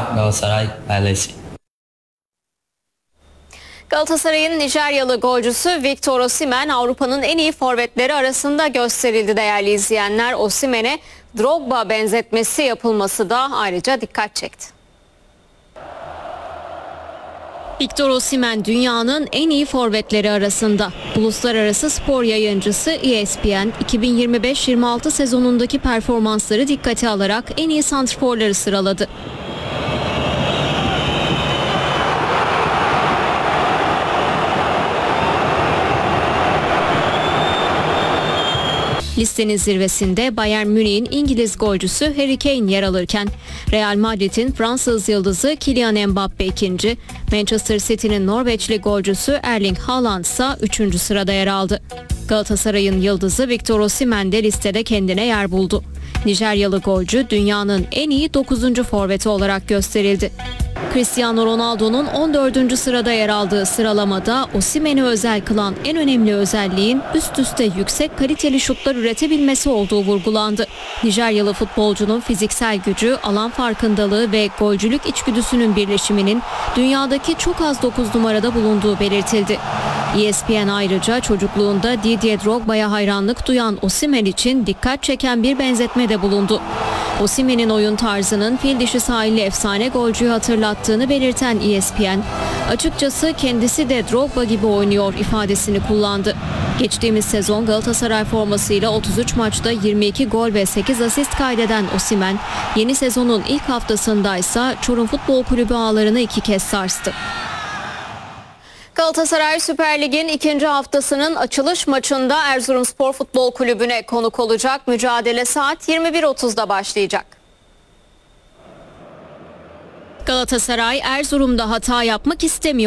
Galatasaray ailesi. Galatasaray'ın Nijeryalı golcüsü Victor Osimhen Avrupa'nın en iyi forvetleri arasında gösterildi değerli izleyenler. Osimhen'e Drogba benzetmesi yapılması da ayrıca dikkat çekti. Victor Osimhen dünyanın en iyi forvetleri arasında. Uluslararası spor yayıncısı ESPN 2025-26 sezonundaki performansları dikkate alarak en iyi santrforları sıraladı. Listenin zirvesinde Bayern Münih'in İngiliz golcüsü Harry Kane yer alırken Real Madrid'in Fransız yıldızı Kylian Mbappe ikinci, Manchester City'nin Norveçli golcüsü Erling Haaland ise 3. sırada yer aldı. Galatasaray'ın yıldızı Victor Osimhen de listede kendine yer buldu. Nijeryalı golcü dünyanın en iyi 9. forveti olarak gösterildi. Cristiano Ronaldo'nun 14. sırada yer aldığı sıralamada Osimhen'i özel kılan en önemli özelliğin üst üste yüksek kaliteli şutlar üretebilmesi olduğu vurgulandı. Nijeryalı futbolcunun fiziksel gücü, alan farkındalığı ve golcülük içgüdüsünün birleşiminin dünyadaki çok az 9 numarada bulunduğu belirtildi. ESPN ayrıca çocukluğunda Didier Drogba'ya hayranlık duyan Osimhen için dikkat çeken bir benzetmede bulundu. Osimhen'in oyun tarzının fil dişi sahilli efsane golcüyü hatırlattığını belirten ESPN, açıkçası kendisi de Drogba gibi oynuyor ifadesini kullandı. Geçtiğimiz sezon Galatasaray formasıyla 33 maçta 22 gol ve 8 asist kaydeden Osimhen, yeni sezonun ilk haftasındaysa Çorum Futbol Kulübü ağlarını 2 kez sarstı. Galatasaray Süper Lig'in 2. haftasının açılış maçında Erzurumspor Futbol Kulübü'ne konuk olacak. Mücadele saat 21.30'da başlayacak. Galatasaray Erzurum'da hata yapmak istemiyor.